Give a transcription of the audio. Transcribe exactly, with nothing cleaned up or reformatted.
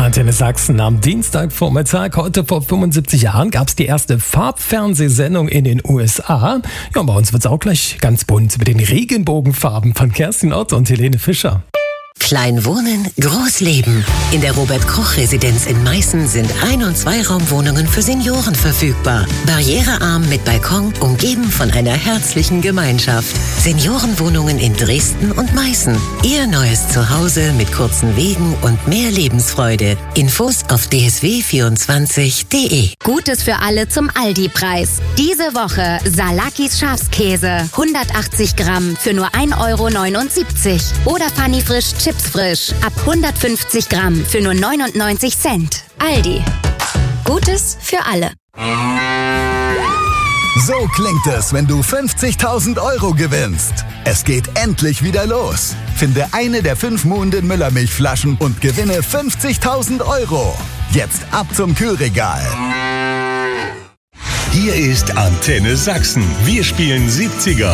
Antenne Sachsen am Dienstagvormittag. Heute vor fünfundsiebzig Jahren gab es die erste Farbfernsehsendung in den U S A. Ja, und bei uns wird es auch gleich ganz bunt mit den Regenbogenfarben von Kerstin Ott und Helene Fischer. Klein wohnen, groß leben. In der Robert-Koch-Residenz in Meißen sind Ein- und Zweiraumwohnungen für Senioren verfügbar. Barrierearm mit Balkon, umgeben von einer herzlichen Gemeinschaft. Seniorenwohnungen in Dresden und Meißen. Ihr neues Zuhause mit kurzen Wegen und mehr Lebensfreude. Infos auf d s w vierundzwanzig punkt d e. Gutes für alle zum Aldi-Preis. Diese Woche Salakis Schafskäse. hundertachtzig Gramm für nur ein Euro neunundsiebzig. Oder Fanny Frisch Chips Frisch ab hundertfünfzig Gramm für nur neunundneunzig Cent. Aldi. Gutes für alle. So klingt es, wenn du fünfzigtausend Euro gewinnst. Es geht endlich wieder los. Finde eine der fünf Muhnden Müllermilchflaschen und gewinne fünfzigtausend Euro. Jetzt ab zum Kühlregal. Hier ist Antenne Sachsen. Wir spielen siebziger.